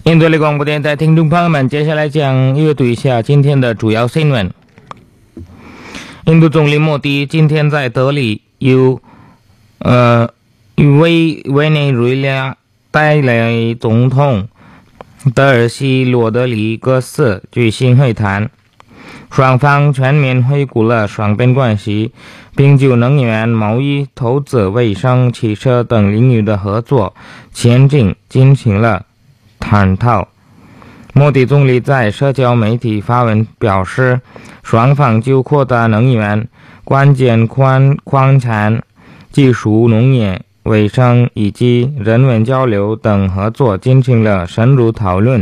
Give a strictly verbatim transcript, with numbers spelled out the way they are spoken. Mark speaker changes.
Speaker 1: 印度的广播电台听众朋友们，接下来将阅读一下今天的主要新闻。印度总理莫迪今天在德里由呃委委内瑞拉代理总统德尔西罗德里戈斯举行会谈，双方全面回顾了双边关系，并就能源、贸易、投资、卫生、汽车等领域的合作前进进行了探讨。莫迪总理在社交媒体发文表示，双方就扩大能源、关键矿矿产、技术、农业、卫生以及人文交流等合作进行了深入讨论。